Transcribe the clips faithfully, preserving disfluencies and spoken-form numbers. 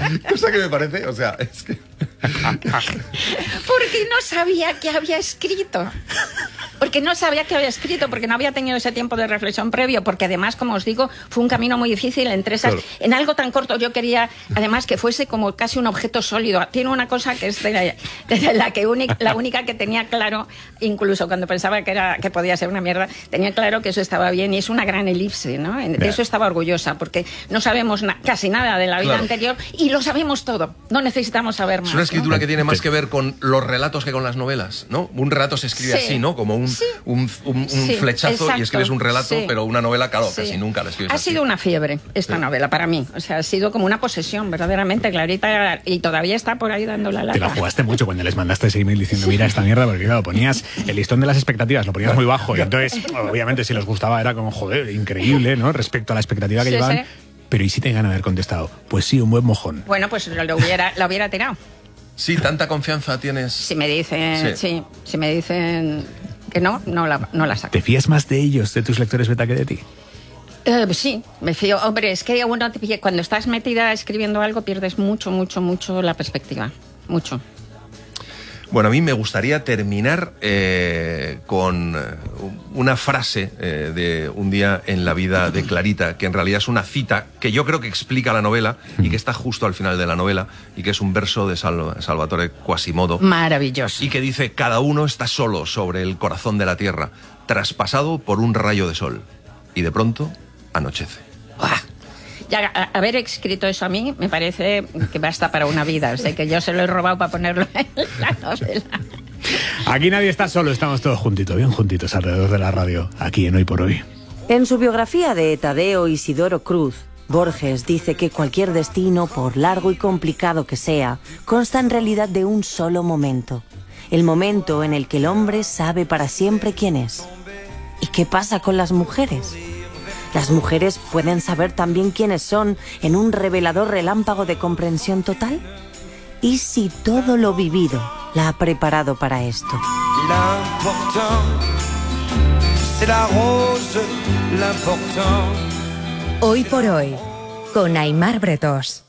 Cosa que me parece, o sea, es que... Porque no sabía que había escrito. Porque no sabía que había escrito, porque no había tenido ese tiempo de reflexión previo, porque además, como os digo, fue un camino muy difícil entre esas... Claro. En algo tan corto yo quería, además, que fuese como casi un objeto sólido. Tiene una cosa que es de la, de la, que única, la única que tenía claro, incluso cuando pensaba que, era, que podía ser una mierda, tenía claro que eso estaba bien, y es una gran elipse, ¿no? De yeah. eso estaba orgullosa, porque no sabemos na casi nada de la vida claro. anterior, y lo sabemos todo. No necesitamos saber más. Es una escritura ¿no? que tiene más que ver con los relatos que con las novelas, ¿no? Un relato se escribe sí. así, ¿no? Como un, sí. un, un, un sí, flechazo exacto. y escribes un relato, sí. pero una novela, claro, sí. casi nunca la escribes Ha así. sido una fiebre esta sí. novela para mí. O sea, ha sido como una posesión, verdaderamente, Clarita, y todavía está por ahí dando la lata. Te la jugaste mucho cuando les mandaste ese email diciendo, mira esta mierda, porque claro, ponías el listón de las expectativas, lo ponías muy bajo, y entonces, obviamente, si les gustaba era como, joder, increíble, ¿no? Respecto a la expectativa que sí, llevaban. Sí. Pero ¿y si te ganan haber contestado? Pues sí, un buen mojón. Bueno, pues lo, lo hubiera, lo hubiera tirado. Sí, tanta confianza tienes. Si me dicen, sí, sí si me dicen que no, no la, no la saco. ¿Te fías más de ellos, de tus lectores beta, que de ti? Uh, sí, me fío. Hombre, es que bueno, cuando estás metida escribiendo algo pierdes mucho, mucho, mucho la perspectiva. Mucho. Bueno, a mí me gustaría terminar eh, con una frase eh, de un día en la vida de Clarita, que en realidad es una cita que yo creo que explica la novela y que está justo al final de la novela, y que es un verso de Sal Salvatore Quasimodo. Maravilloso. Y que dice, cada uno está solo sobre el corazón de la tierra, traspasado por un rayo de sol. Y de pronto, anochece. ¡Uah! Ya, a, haber escrito eso a mí me parece que basta para una vida. O sea, que yo se lo he robado para ponerlo en la novela. Aquí nadie está solo, estamos todos juntitos, bien juntitos alrededor de la radio, aquí en Hoy por Hoy. En su biografía de Tadeo Isidoro Cruz, Borges dice que cualquier destino, por largo y complicado que sea, consta en realidad de un solo momento. El momento en el que el hombre sabe para siempre quién es. ¿Y qué pasa con las mujeres? ¿Las mujeres pueden saber también quiénes son en un revelador relámpago de comprensión total? ¿Y si todo lo vivido la ha preparado para esto? Hoy por Hoy, con Aimar Bretós.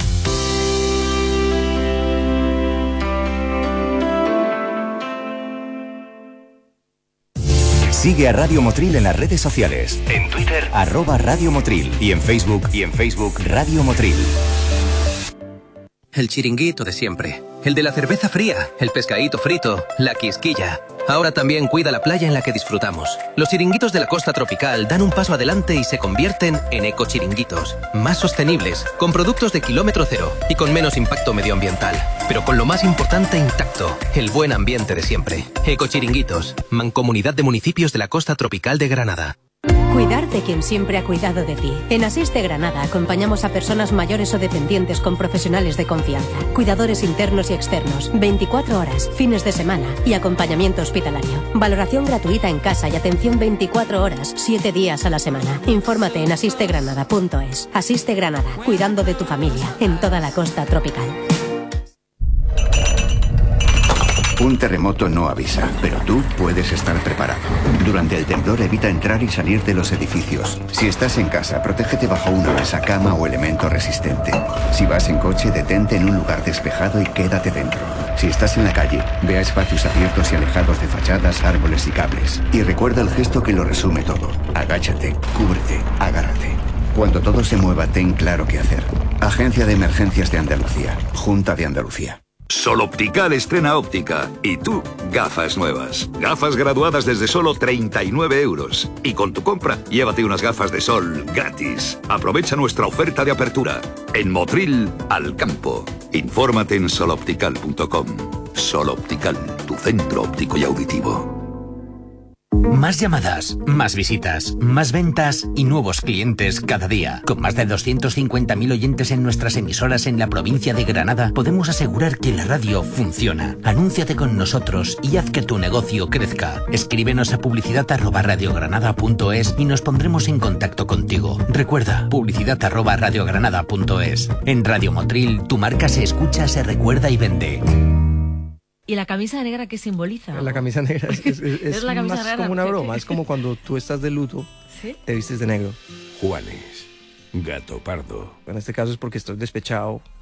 Sigue a Radio Motril en las redes sociales. En Twitter, arroba Radio Motril. Y en Facebook, y en Facebook, Radio Motril. El chiringuito de siempre. El de la cerveza fría, el pescadito frito, la quisquilla. Ahora también cuida la playa en la que disfrutamos. Los chiringuitos de la costa tropical dan un paso adelante y se convierten en ecochiringuitos. Más sostenibles, con productos de kilómetro cero y con menos impacto medioambiental. Pero con lo más importante intacto, el buen ambiente de siempre. Ecochiringuitos, Mancomunidad de Municipios de la Costa Tropical de Granada. Cuidar de quien siempre ha cuidado de ti. En Asiste Granada acompañamos a personas mayores o dependientes con profesionales de confianza, cuidadores internos y externos, veinticuatro horas, fines de semana y acompañamiento hospitalario. Valoración gratuita en casa y atención veinticuatro horas, siete días a la semana. Infórmate en asiste granada punto es. Asiste Granada, cuidando de tu familia en toda la costa tropical. Un terremoto no avisa, pero tú puedes estar preparado. Durante el temblor evita entrar y salir de los edificios. Si estás en casa, protégete bajo una mesa, cama o elemento resistente. Si vas en coche, detente en un lugar despejado y quédate dentro. Si estás en la calle, ve a espacios abiertos y alejados de fachadas, árboles y cables. Y recuerda el gesto que lo resume todo. Agáchate, cúbrete, agárrate. Cuando todo se mueva, ten claro qué hacer. Agencia de Emergencias de Andalucía. Junta de Andalucía. Sol Optical estrena óptica. Y tú, gafas nuevas. Gafas graduadas desde solo treinta y nueve euros. Y con tu compra, llévate unas gafas de sol gratis. Aprovecha nuestra oferta de apertura. En Motril, al campo. Infórmate en sol optical punto com. Sol Optical, tu centro óptico y auditivo. Más llamadas, más visitas, más ventas y nuevos clientes cada día. Con más de doscientos cincuenta mil oyentes en nuestras emisoras en la provincia de Granada, podemos asegurar que la radio funciona. Anúnciate con nosotros y haz que tu negocio crezca. Escríbenos a publicidad arroba radiogranada punto es y nos pondremos en contacto contigo. Recuerda, publicidad arroba radiogranada punto es. En Radio Motril, tu marca se escucha, se recuerda y vende. ¿Y la camisa negra qué simboliza? La camisa negra es, es, es, es la camisa más negra, como una broma, es como cuando tú estás de luto, ¿sí? Te vistes de negro. Juanes, gato pardo. En este caso es porque estoy despechado.